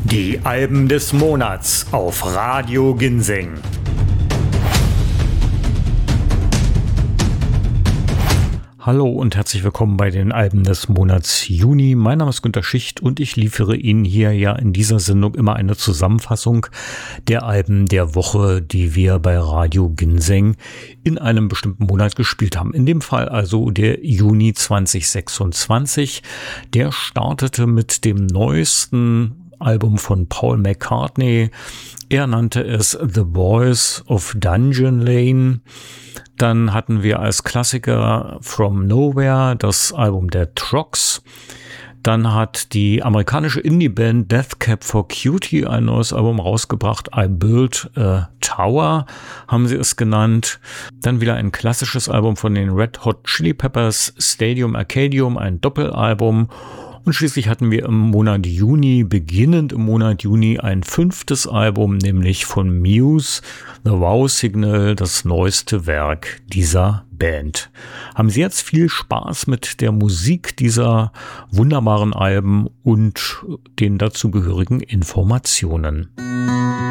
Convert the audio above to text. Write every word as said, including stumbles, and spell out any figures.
Die Alben des Monats auf Radio Ginseng. Hallo und herzlich willkommen bei den Alben des Monats Juni. Mein Name ist Günter Schicht und ich liefere Ihnen hier ja in dieser Sendung immer eine Zusammenfassung der Alben der Woche, die wir bei Radio Ginseng in einem bestimmten Monat gespielt haben. In dem Fall also der Juni zwanzig sechsundzwanzig. Der startete mit dem neuesten Album von Paul McCartney. Er nannte es The Boys of Dungeon Lane. Dann hatten wir als Klassiker From Nowhere das Album der Trogs. Dann hat die amerikanische Indie-Band Death Cab for Cutie ein neues Album rausgebracht. I Built a Tower haben sie es genannt. Dann wieder ein klassisches Album von den Red Hot Chili Peppers, Stadium Arcadium, ein Doppelalbum. Und schließlich hatten wir im Monat Juni, beginnend im Monat Juni, ein fünftes Album, nämlich von Muse, The Wow Signal, das neueste Werk dieser Band. Haben Sie jetzt viel Spaß mit der Musik dieser wunderbaren Alben und den dazugehörigen Informationen.